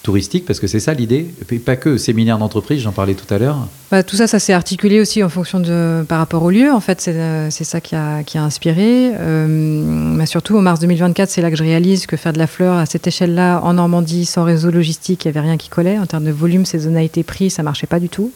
touristique, parce que c'est ça l'idée, et pas que séminaire d'entreprise, j'en parlais tout à l'heure. Tout ça, ça s'est articulé aussi en fonction par rapport au lieu. En fait, c'est ça qui a inspiré. Mais surtout, en mars 2024, c'est là que je réalise que faire de la fleur à cette échelle-là, en Normandie, sans réseau logistique, il n'y avait rien qui collait. En termes de volume, saisonnalité, prix, ça ne marchait pas du tout.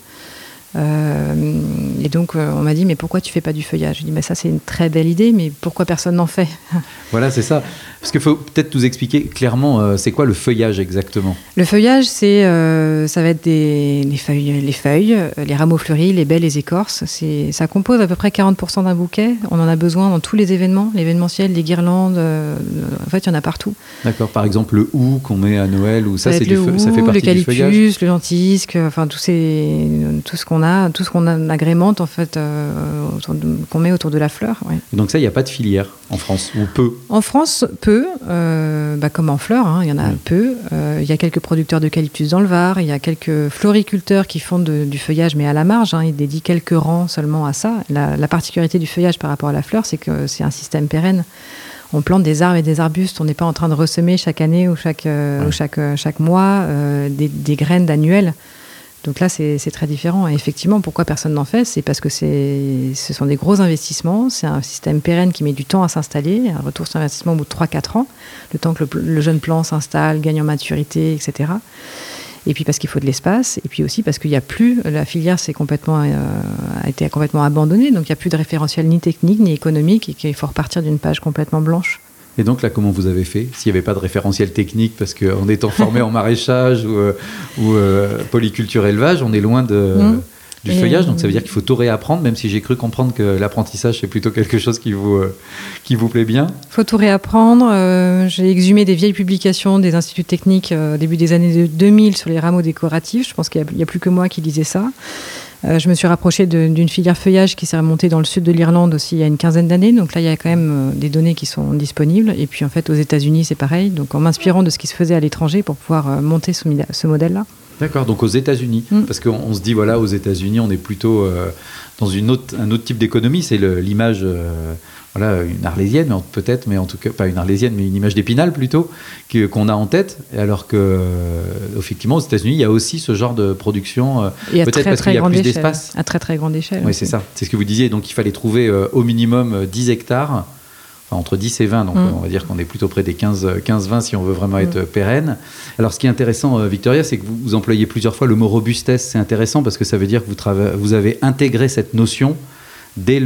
Et donc on m'a dit mais pourquoi tu fais pas du feuillage? J'ai dit mais ça c'est une très belle idée, mais pourquoi personne n'en fait? Voilà, c'est ça. Parce qu'il faut peut-être nous expliquer clairement c'est quoi le feuillage exactement? Le feuillage, ça va être les feuilles, les rameaux fleuris, les baies, les écorces. Ça compose à peu près 40% d'un bouquet. On en a besoin dans tous les événements, l'événementiel, les guirlandes. En fait, il y en a partout. D'accord. Par exemple, le hou qu'on met à Noël, ou ça, ça fait partie du feuillage. L'eucalyptus, le lentisque, enfin tout ce qu'on agrémente en fait, qu'on met autour de la fleur. Ouais. Et donc ça, il n'y a pas de filière en France, ou peu? En France, peu, comme en fleurs, il y en a peu. Il y a quelques producteurs d'eucalyptus dans le Var, il y a quelques floriculteurs qui font du feuillage, mais à la marge, ils dédient quelques rangs seulement à ça. La particularité du feuillage par rapport à la fleur, c'est que c'est un système pérenne. On plante des arbres et des arbustes, on n'est pas en train de ressemer chaque année ou chaque mois des graines annuelles. Donc là, c'est très différent. Et effectivement, pourquoi personne n'en fait? C'est parce que ce sont des gros investissements. C'est un système pérenne qui met du temps à s'installer. Un retour sur investissement au bout de 3-4 ans. Le temps que le jeune plant s'installe, gagne en maturité, etc. Et puis parce qu'il faut de l'espace. Et puis aussi parce qu'il n'y a plus... La filière a été complètement abandonnée. Donc il n'y a plus de référentiel ni technique, ni économique. Et qu'il faut repartir d'une page complètement blanche. Et donc là, comment vous avez fait? S'il n'y avait pas de référentiel technique, parce qu'en étant formé en maraîchage ou polyculture élevage, on est loin du feuillage, donc ça veut dire qu'il faut tout réapprendre, même si j'ai cru comprendre que l'apprentissage, c'est plutôt quelque chose qui vous plaît bien. Il faut tout réapprendre. J'ai exhumé des vieilles publications des instituts techniques au début des années 2000 sur les rameaux décoratifs. Je pense qu'il n'y a plus que moi qui lisais ça. Je me suis rapprochée d'une filière feuillage qui s'est remontée dans le sud de l'Irlande aussi il y a une quinzaine d'années. Donc là, il y a quand même des données qui sont disponibles. Et puis en fait, aux États-Unis, c'est pareil. Donc en m'inspirant de ce qui se faisait à l'étranger pour pouvoir monter ce modèle-là. D'accord, donc aux États-Unis. Parce qu'on se dit, voilà, aux États-Unis, on est plutôt dans un autre type d'économie. C'est l'image... une arlésienne, peut-être, mais en tout cas, pas une arlésienne, mais une image d'Épinal plutôt, qu'on a en tête, alors que, effectivement, aux États-Unis, il y a aussi ce genre de production, peut-être parce qu'il y a plus d'espace. À très, très grande échelle. Oui, c'est ça. C'est ce que vous disiez. Donc, il fallait trouver au minimum 10 hectares, enfin, entre 10 et 20, donc on va dire qu'on est plutôt près des 15-20 si on veut vraiment être pérenne. Alors, ce qui est intéressant, Victoria, c'est que vous employez plusieurs fois le mot robustesse. C'est intéressant parce que ça veut dire que vous avez intégré cette notion dès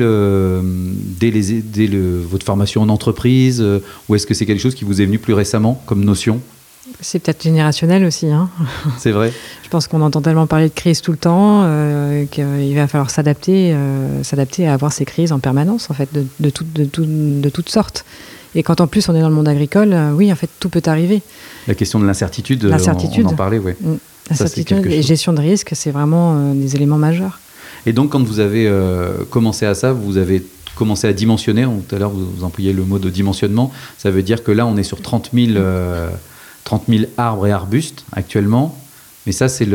votre formation en entreprise, ou est-ce que c'est quelque chose qui vous est venu plus récemment comme notion? C'est peut-être générationnel aussi. C'est vrai. Je pense qu'on entend tellement parler de crise tout le temps qu'il va falloir s'adapter à avoir ces crises en permanence, en fait, de toutes sortes. Et quand en plus on est dans le monde agricole, oui, en fait, tout peut arriver. La question de l'incertitude, on en parlait, oui. L'incertitude et gestion de risque, c'est vraiment des éléments majeurs. Et donc, quand vous avez commencé à ça, vous avez commencé à dimensionner. Tout à l'heure, vous employez le mot de dimensionnement. Ça veut dire que là, on est sur 30 000 arbres et arbustes actuellement. Mais ça, c'est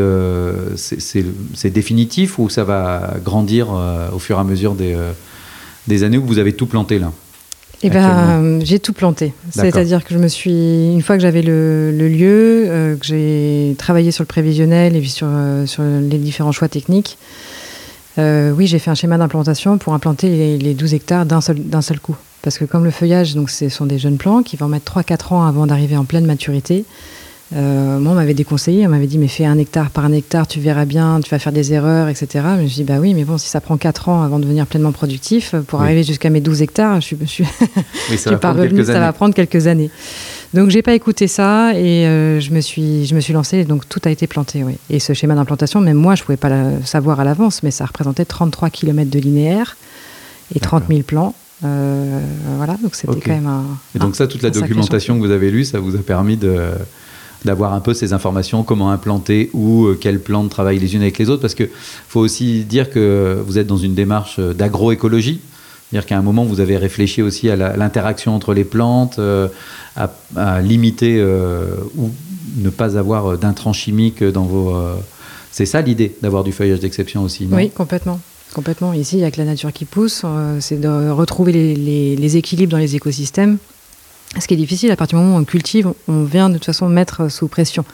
définitif, ou ça va grandir au fur et à mesure des années où vous avez tout planté là? J'ai tout planté. D'accord. C'est-à-dire que une fois que j'avais le lieu, que j'ai travaillé sur le prévisionnel et puis sur les différents choix techniques, oui, j'ai fait un schéma d'implantation pour implanter les 12 hectares d'un seul coup. Parce que comme le feuillage, donc, ce sont des jeunes plants qui vont mettre 3-4 ans avant d'arriver en pleine maturité. Moi, on m'avait déconseillé, on m'avait dit mais fais 1 hectare par 1 hectare, tu verras bien, tu vas faire des erreurs, etc. Mais je me suis dit bah oui, mais bon, si ça prend 4 ans avant de devenir pleinement productif, pour arriver jusqu'à mes 12 hectares, ça va prendre quelques années. Donc j'ai pas écouté ça et je me suis lancée, donc tout a été planté, oui. Et ce schéma d'implantation, même moi je pouvais pas le savoir à l'avance, mais ça représentait 33 km de linéaire et 30 000 plants. Voilà, donc c'était quand même et donc ça, toute la documentation que vous avez lue, ça vous a permis d'avoir un peu ces informations, comment implanter, où quelles plantes travaillent les unes avec les autres, parce qu'il faut aussi dire que vous êtes dans une démarche d'agroécologie. C'est-à-dire qu'à un moment, vous avez réfléchi aussi à l'interaction entre les plantes, à limiter ou ne pas avoir d'intrants chimiques dans vos... C'est ça l'idée, d'avoir du feuillage d'exception aussi, non? Oui, complètement. Ici, il n'y a que la nature qui pousse. C'est de retrouver les équilibres dans les écosystèmes. Ce qui est difficile, à partir du moment où on cultive, on vient de toute façon mettre sous pression.